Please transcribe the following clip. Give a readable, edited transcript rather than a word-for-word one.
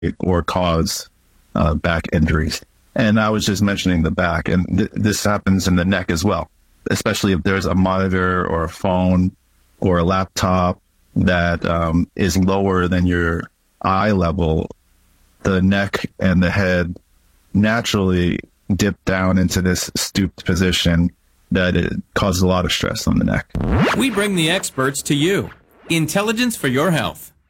or cause back injuries. And I was just mentioning the back, and this happens in the neck as well, especially if there's a monitor or a phone or a laptop that is lower than your eye level. The neck and the head naturally dip down into this stooped position that it causes a lot of stress on the neck. We bring the experts to you. Intelligence for your health.